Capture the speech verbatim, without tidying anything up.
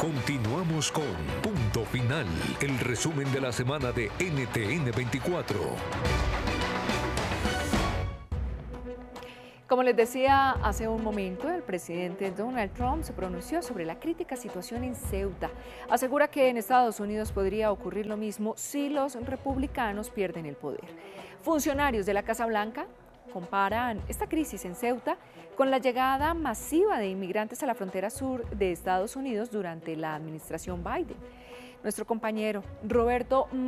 Continuamos con Punto Final, el resumen de la semana de N T N veinticuatro. Como les decía hace un momento, el presidente Donald Trump se pronunció sobre la crítica situación en Ceuta. Asegura que en Estados Unidos podría ocurrir lo mismo si los republicanos pierden el poder. Funcionarios de la Casa Blanca comparan esta crisis en Ceuta con la llegada masiva de inmigrantes a la frontera sur de Estados Unidos durante la administración Biden. Nuestro compañero Roberto